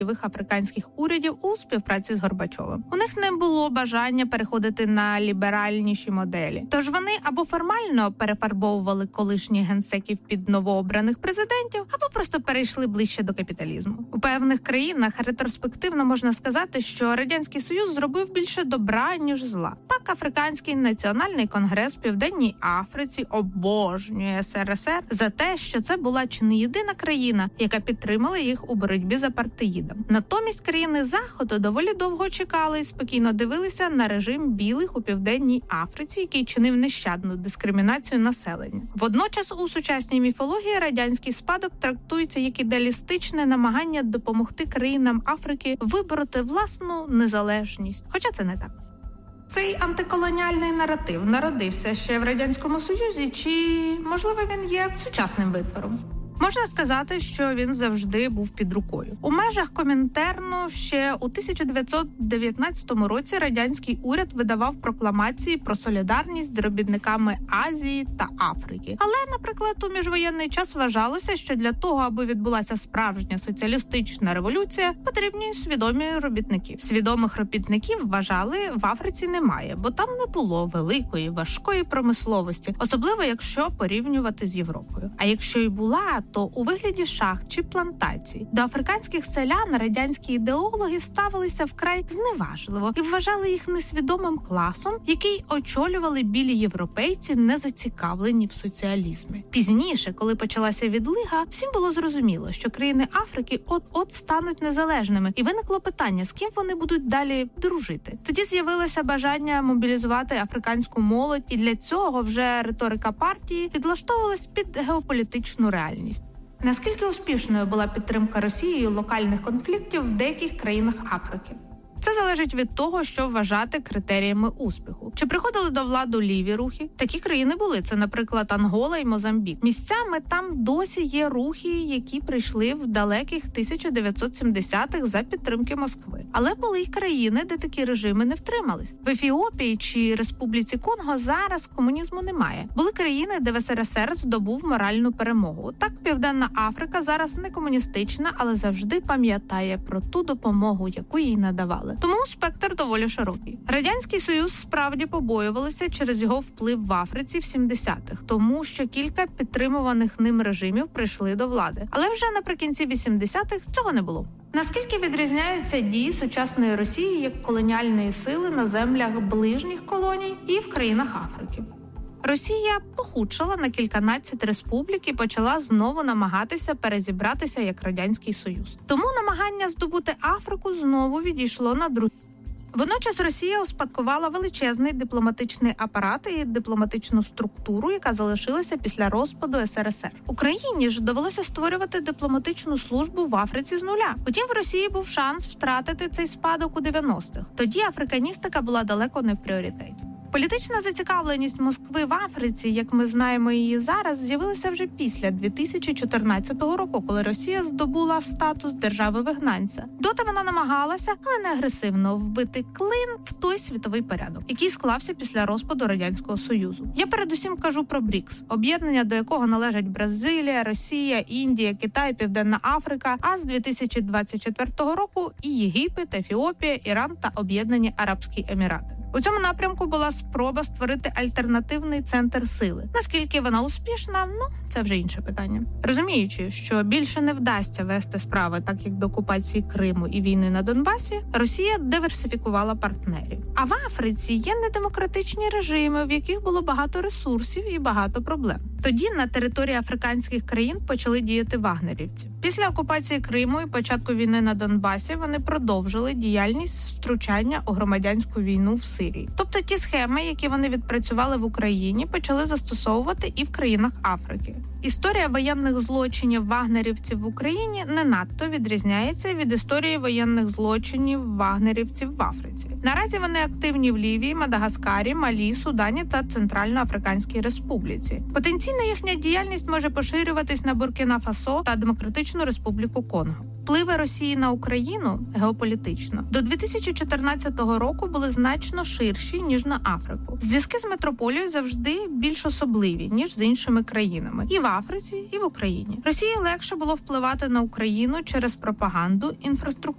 африканських урядів у співпраці з Горбачовим. У них не було бажання переходити на ліберальніші моделі. Тож вони або формально перефарбовували колишніх генсеків під новообраних президентів, або просто перейшли ближче до капіталізму. У певних країнах ретроспективно можна сказати, що Радянський Союз зробив більше добра, ніж зла. Так, Африканський національний конгрес в Південній Африці обожнює СРСР за те, що це була чи не єдина країна, яка підтримала їх у боротьбі з апартеїдом. Натомість країни Заходу доволі довго чекали і спокійно дивилися на режим білих у Південній Африці, який чинив нещадну дискримінацію населення. Водночас у сучасній міфології радянський спадок трактується як ідеалістичне намагання допомогти країнам Африки вибороти власну незалежність. Хоча це не так. Цей антиколоніальний наратив народився ще в Радянському Союзі, чи, можливо, він є сучасним витвором? Можна сказати, що він завжди був під рукою. У межах Комінтерну ще у 1919 році радянський уряд видавав прокламації про солідарність з робітниками Азії та Африки. Але, наприклад, у міжвоєнний час вважалося, що для того, аби відбулася справжня соціалістична революція, потрібні свідомі робітники. Свідомих робітників, вважали, в Африці немає, бо там не було великої, важкої промисловості, особливо якщо порівнювати з Європою. А якщо й була, то у вигляді шахт чи плантацій. До африканських селян радянські ідеологи ставилися вкрай зневажливо і вважали їх несвідомим класом, який очолювали білі європейці, не зацікавлені в соціалізмі. Пізніше, коли почалася відлига, всім було зрозуміло, що країни Африки от-от стануть незалежними, і виникло питання, з ким вони будуть далі дружити. Тоді з'явилося бажання мобілізувати африканську молодь, і для цього вже риторика партії підлаштовувалась під геополітичну реальність. Наскільки успішною була підтримка Росією локальних конфліктів в деяких країнах Африки? Це залежить від того, що вважати критеріями успіху. Чи приходили до влади ліві рухи? Такі країни були. Це, наприклад, Ангола і Мозамбік. Місцями там досі є рухи, які прийшли в далеких 1970-х за підтримки Москви. Але були й країни, де такі режими не втримались. В Ефіопії чи Республіці Конго зараз комунізму немає. Були країни, де в СРСР здобув моральну перемогу. Так, Південна Африка зараз не комуністична, але завжди пам'ятає про ту допомогу, яку їй надавали. Тому спектр доволі широкий. Радянський Союз справді побоювалися через його вплив в Африці в 70-х, тому що кілька підтримуваних ним режимів прийшли до влади. Але вже наприкінці 80-х цього не було. Наскільки відрізняються дії сучасної Росії як колоніальної сили на землях ближніх колоній і в країнах Африки? Росія похудшала на кільканадцять республік і почала знову намагатися перезібратися як Радянський Союз. Тому намагання здобути Африку знову відійшло на другий. Водночас Росія успадкувала величезний дипломатичний апарат і дипломатичну структуру, яка залишилася після розпаду СРСР. Україні ж довелося створювати дипломатичну службу в Африці з нуля. Потім в Росії був шанс втратити цей спадок у 90-х. Тоді африканістика була далеко не в пріоритеті. Політична зацікавленість Москви в Африці, як ми знаємо її зараз, з'явилася вже після 2014 року, коли Росія здобула статус держави-вигнанця. Доти вона намагалася, але не агресивно, вбити клин в той світовий порядок, який склався після розпаду Радянського Союзу. Я передусім кажу про БРІКС, об'єднання, до якого належать Бразилія, Росія, Індія, Китай, Південна Африка, а з 2024 року і Єгипет, Ефіопія, Іран та Об'єднані Арабські Емірати. У цьому напрямку була спроба створити альтернативний центр сили. Наскільки вона успішна, це вже інше питання. Розуміючи, що більше не вдасться вести справи, так як до окупації Криму і війни на Донбасі, Росія диверсифікувала партнерів. А в Африці є недемократичні режими, в яких було багато ресурсів і багато проблем. Тоді на території африканських країн почали діяти вагнерівці. Після окупації Криму і початку війни на Донбасі вони продовжили діяльність втручання у громадянську війну в Сирії. Тобто ті схеми, які вони відпрацювали в Україні, почали застосовувати і в країнах Африки. Історія воєнних злочинів вагнерівців в Україні не надто відрізняється від історії воєнних злочинів вагнерівців в Африці. Наразі вони активні в Лівії, Мадагаскарі, Малі, Судані та Центральноафриканській Республіці. Потенційно їхня діяльність може поширюватись на Буркіна-Фасо та Демократичну Республіку Конго. Впливи Росії на Україну геополітично до 2014 року були значно ширші, ніж на Африку. Зв'язки з метрополією завжди більш особливі, ніж з іншими країнами. І в Африці, і в Україні. Росії легше було впливати на Україну через пропаганду, інфраструктуру